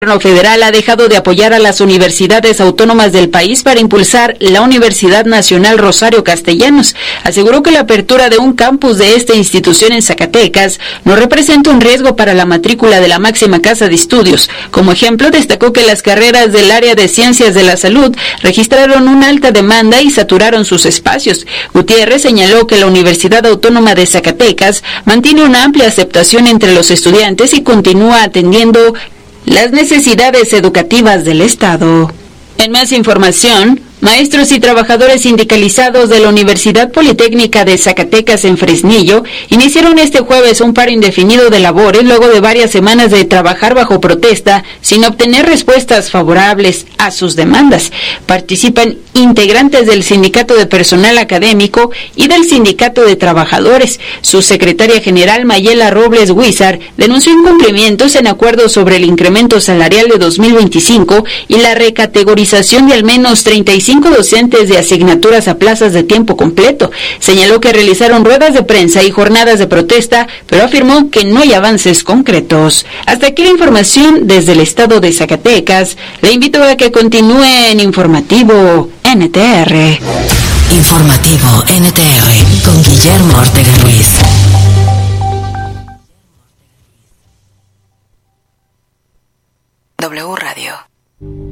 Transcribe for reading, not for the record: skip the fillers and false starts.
El gobierno federal ha dejado de apoyar a las universidades autónomas del país para impulsar la Universidad Nacional Rosario Castellanos. Aseguró que la apertura de un campus de esta institución en Zacatecas no representa un riesgo para la matrícula de la máxima casa de estudios. Como ejemplo, destacó que las carreras del área de ciencias de la salud registraron una alta demanda y saturaron sus espacios. Gutiérrez señaló que la Universidad Autónoma de Zacatecas mantiene una amplia aceptación entre los estudiantes y continúa atendiendo las necesidades educativas del Estado. En más información, maestros y trabajadores sindicalizados de la Universidad Politécnica de Zacatecas en Fresnillo iniciaron este jueves un paro indefinido de labores luego de varias semanas de trabajar bajo protesta sin obtener respuestas favorables a sus demandas. Participan integrantes del Sindicato de Personal Académico y del Sindicato de Trabajadores. Su secretaria general, Mayela Robles Huizar, denunció incumplimientos en acuerdos sobre el incremento salarial de 2025 y la recategorización de al menos 35 docentes de asignaturas a plazas de tiempo completo. Señaló que realizaron ruedas de prensa y jornadas de protesta, pero afirmó que no hay avances concretos. Hasta aquí la información desde el estado de Zacatecas. Le invito a que continúe en Informativo NTR. Informativo NTR con Guillermo Ortega Ruiz. W Radio.